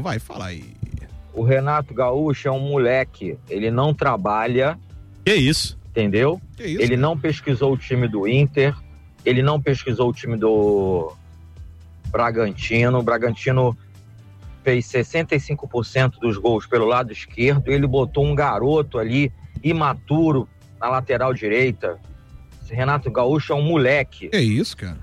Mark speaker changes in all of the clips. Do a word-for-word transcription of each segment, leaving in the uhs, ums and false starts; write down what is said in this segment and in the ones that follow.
Speaker 1: Saião, vai, fala aí.
Speaker 2: O Renato Gaúcho é um moleque, ele não trabalha.
Speaker 3: Que isso?
Speaker 2: Entendeu?
Speaker 1: Que isso,
Speaker 2: ele
Speaker 1: cara?
Speaker 2: não pesquisou o time do Inter, ele não pesquisou o time do Bragantino. O Bragantino fez sessenta e cinco por cento dos gols pelo lado esquerdo, ele botou um garoto ali, imaturo, na lateral direita. Esse Renato Gaúcho é um moleque.
Speaker 1: Que isso, cara?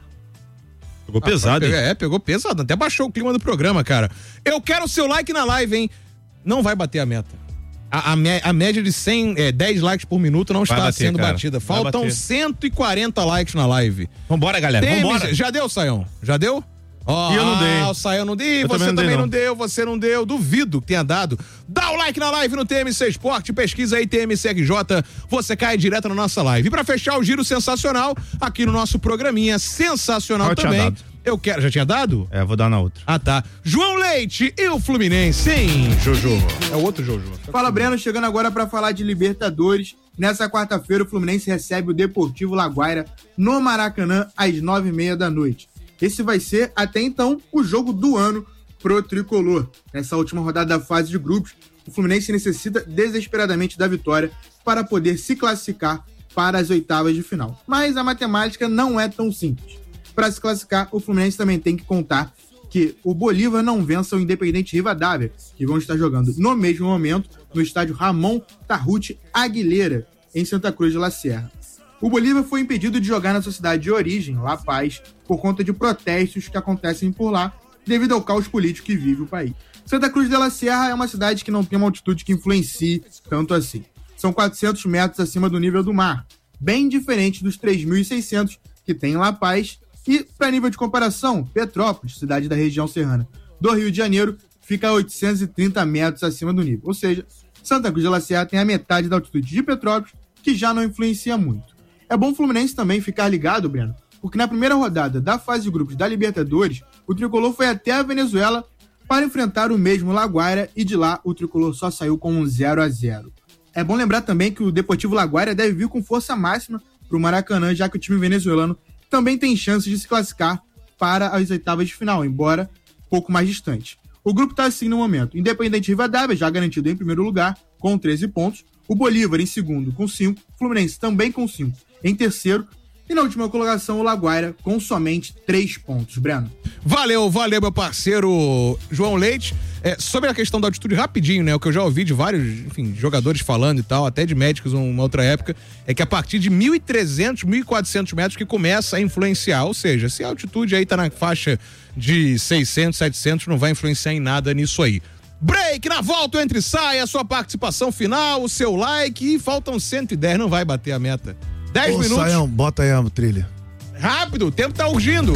Speaker 3: Pegou pesado, hein?
Speaker 1: É, pegou pesado, até baixou o clima do programa, cara. Eu quero o seu like na live, hein? Não vai bater a meta. A, a, a média de cem, é, dez likes por minuto não
Speaker 3: Vai
Speaker 1: está
Speaker 3: bater,
Speaker 1: sendo
Speaker 3: cara.
Speaker 1: batida.
Speaker 3: Vai
Speaker 1: Faltam
Speaker 3: bater.
Speaker 1: cento e quarenta likes na live.
Speaker 3: Vambora, galera,
Speaker 1: Tem,
Speaker 3: vambora.
Speaker 1: Já deu, Saião? Já deu? Oh,
Speaker 3: E eu não dei.
Speaker 1: Ah, o Saião não deu.
Speaker 3: Eu
Speaker 1: Você
Speaker 3: também não
Speaker 1: também
Speaker 3: dei,
Speaker 1: não.
Speaker 3: não.
Speaker 1: deu, você não deu. Duvido que tenha dado. Dá o like na live no T M C Esporte, pesquisa aí T M C R J, você cai direto na nossa live. E pra fechar o giro sensacional, aqui no nosso programinha sensacional
Speaker 3: Eu tinha
Speaker 1: também.
Speaker 3: dado.
Speaker 1: Eu quero. Já tinha dado?
Speaker 3: É, vou dar na outra.
Speaker 1: Ah, tá. João Leite e o Fluminense. Sim, Jojo. É o outro Jojo.
Speaker 4: Fala, Breno, chegando agora para falar de Libertadores. Nessa quarta-feira, o Fluminense recebe o Deportivo Laguaira no Maracanã às nove e meia da noite. Esse vai ser, até então, o jogo do ano pro tricolor. Nessa última rodada da fase de grupos, o Fluminense necessita desesperadamente da vitória para poder se classificar para as oitavas de final. Mas a matemática não é tão simples. Para se classificar, o Fluminense também tem que contar que o Bolívar não vença o Independente Rivadavia, que vão estar jogando no mesmo momento no estádio Ramon Tarruti Aguilera, em Santa Cruz de la Sierra. O Bolívar foi impedido de jogar na sua cidade de origem, La Paz, por conta de protestos que acontecem por lá, devido ao caos político que vive o país. Santa Cruz de la Sierra é uma cidade que não tem uma altitude que influencie tanto assim. São quatrocentos metros acima do nível do mar, bem diferente dos três mil e seiscentos que tem em La Paz. E, para nível de comparação, Petrópolis, cidade da região serrana do Rio de Janeiro, fica a oitocentos e trinta metros acima do nível. Ou seja, Santa Cruz de la Sierra tem a metade da altitude de Petrópolis, que já não influencia muito. É bom o Fluminense também ficar ligado, Breno, porque na primeira rodada da fase de grupos da Libertadores, o tricolor foi até a Venezuela para enfrentar o mesmo Laguaira e de lá o tricolor só saiu com um zero a zero. É bom lembrar também que o Deportivo Laguaira deve vir com força máxima para o Maracanã, já que o time venezuelano também tem chances de se classificar para as oitavas de final, embora pouco mais distante. O grupo está assim no momento. Independente Rivadavia, já garantido em primeiro lugar, com treze pontos. O Bolívar em segundo, com cinco. Fluminense também com cinco. Em terceiro. E na última colocação, o Laguaira, com somente três pontos. Breno.
Speaker 1: Valeu, valeu, meu parceiro João Leite. É, sobre a questão da altitude, rapidinho, né? O que eu já ouvi de vários, enfim, jogadores falando e tal, até de médicos uma outra época, é que a partir de mil e trezentos, mil e quatrocentos metros que começa a influenciar. Ou seja, se a altitude aí tá na faixa de seiscentos, setecentos, não vai influenciar em nada nisso aí. Break, na volta, o Entre e Sai, a sua participação final, o seu like, e faltam cento e dez, não vai bater a meta. dez
Speaker 5: Ô,
Speaker 1: minutos.
Speaker 5: Saião, bota aí a trilha.
Speaker 1: Rápido, o tempo tá urgindo.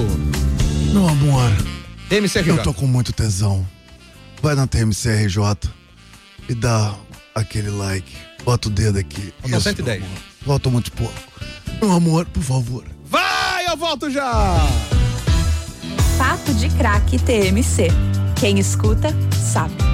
Speaker 5: Meu amor,
Speaker 1: T M C R J.
Speaker 5: eu tô com muito tesão. Vai na T M C R J e dá aquele like. Bota o dedo aqui.
Speaker 1: Faltam cento e dez.
Speaker 5: Falta muito pouco. Meu amor, por favor.
Speaker 1: Vai, eu volto já!
Speaker 6: Papo de Craque T M C. Quem escuta, sabe.